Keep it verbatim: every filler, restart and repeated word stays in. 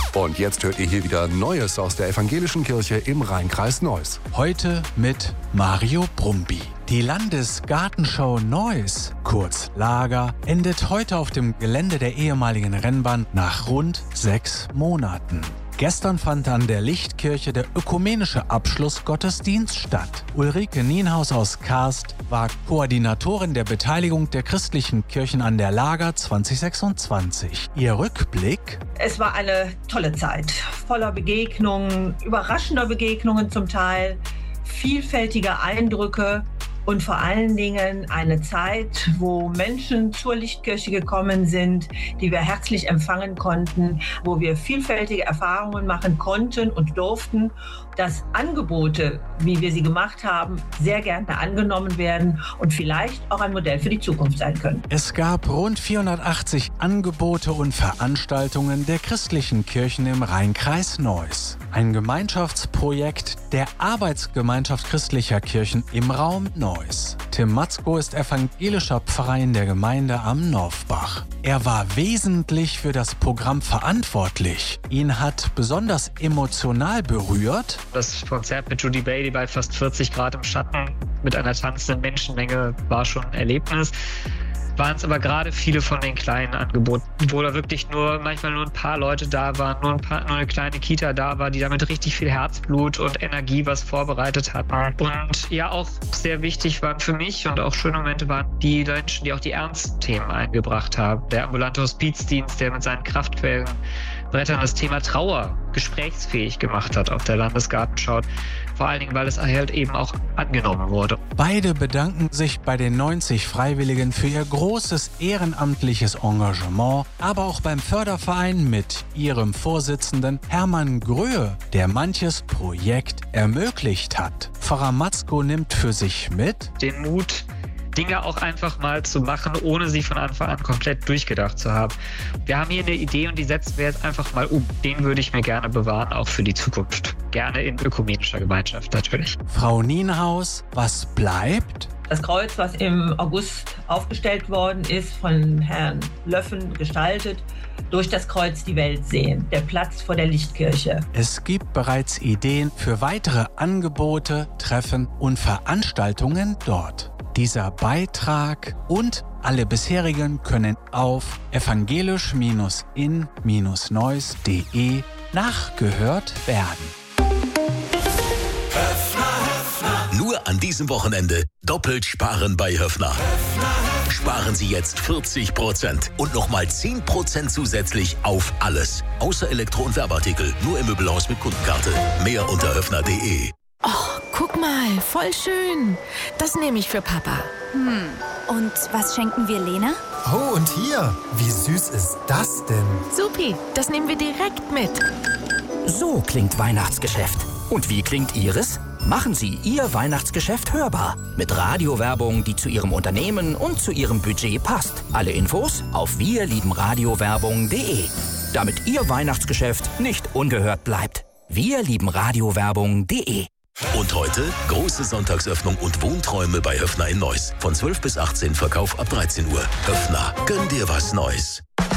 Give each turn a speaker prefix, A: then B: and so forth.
A: Und jetzt hört ihr hier wieder Neues aus der Evangelischen Kirche im Rhein-Kreis Neuss.
B: Heute mit Mario Brumby. Die Landesgartenschau Neuss, kurz Lager, endet heute auf dem Gelände der ehemaligen Rennbahn nach rund sechs Monaten. Gestern fand an der Lichtkirche der ökumenische Abschlussgottesdienst statt. Ulrike Nienhaus aus Karst war Koordinatorin der Beteiligung der christlichen Kirchen an der Lager zwanzig sechsundzwanzig. Ihr Rückblick?
C: Es war eine tolle Zeit, voller Begegnungen, überraschender Begegnungen zum Teil, vielfältige Eindrücke. Und vor allen Dingen eine Zeit, wo Menschen zur Lichtkirche gekommen sind, die wir herzlich empfangen konnten, wo wir vielfältige Erfahrungen machen konnten und durften, dass Angebote, wie wir sie gemacht haben, sehr gerne angenommen werden und vielleicht auch ein Modell für die Zukunft sein können.
B: Es gab rund vierhundertachtzig Angebote und Veranstaltungen der christlichen Kirchen im Rhein-Kreis Neuss. Ein Gemeinschaftsprojekt der Arbeitsgemeinschaft christlicher Kirchen im Raum Neuss. Tim Matzko ist evangelischer Pfarrer in der Gemeinde am Norfbach. Er war wesentlich für das Programm verantwortlich. Ihn hat besonders emotional berührt.
D: Das Konzert mit Judy Bailey bei fast vierzig Grad im Schatten mit einer tanzenden Menschenmenge war schon ein Erlebnis. Waren es aber gerade viele von den kleinen Angeboten, wo da wirklich nur manchmal nur ein paar Leute da waren, nur, ein paar, nur eine kleine Kita da war, die damit richtig viel Herzblut und Energie was vorbereitet hatten. Und ja, auch sehr wichtig waren für mich und auch schöne Momente waren die Menschen, die auch die ernsten Themen eingebracht haben. Der ambulante Hospizdienst, der mit seinen Kraftquellen Brettern das Thema Trauer gesprächsfähig gemacht hat auf der Landesgartenschau. Vor allen Dingen, weil es halt eben auch angenommen wurde.
B: Beide bedanken sich bei den neunzig Freiwilligen für ihr großes ehrenamtliches Engagement, aber auch beim Förderverein mit ihrem Vorsitzenden Hermann Gröhe, der manches Projekt ermöglicht hat. Pfarrer Matzko nimmt für sich mit
D: den Mut, Dinge auch einfach mal zu machen, ohne sie von Anfang an komplett durchgedacht zu haben. Wir haben hier eine Idee und die setzen wir jetzt einfach mal um. Den würde ich mir gerne bewahren, auch für die Zukunft. Gerne in ökumenischer Gemeinschaft natürlich.
B: Frau Nienhaus, was bleibt?
C: Das Kreuz, was im August aufgestellt worden ist, von Herrn Löffen gestaltet, durch das Kreuz die Welt sehen. Der Platz vor der Lichtkirche.
B: Es gibt bereits Ideen für weitere Angebote, Treffen und Veranstaltungen dort. Dieser Beitrag und alle bisherigen können auf evangelisch in Neuss punkt de nachgehört werden.
E: Höffner, Höffner. Nur an diesem Wochenende doppelt sparen bei Höffner. Höffner. Sparen Sie jetzt vierzig Prozent und nochmal zehn Prozent zusätzlich auf alles. Außer Elektro- und Werbeartikel, nur im Möbelhaus mit Kundenkarte. Mehr unter höffner punkt de.
F: Oh, guck mal, voll schön. Das nehme ich für Papa.
G: Hm, und was schenken wir Lena?
H: Oh, und hier, wie süß ist das denn?
F: Supi, das nehmen wir direkt mit.
I: So klingt Weihnachtsgeschäft. Und wie klingt Ihres? Machen Sie Ihr Weihnachtsgeschäft hörbar. Mit Radiowerbung, die zu Ihrem Unternehmen und zu Ihrem Budget passt. Alle Infos auf wir lieben radiowerbung punkt de. Damit Ihr Weihnachtsgeschäft nicht ungehört bleibt. wir lieben radiowerbung punkt de.
E: Und heute große Sonntagsöffnung und Wohnträume bei Höffner in Neuss. Von zwölf bis achtzehn, Verkauf ab dreizehn Uhr. Höffner, gönn dir was Neues.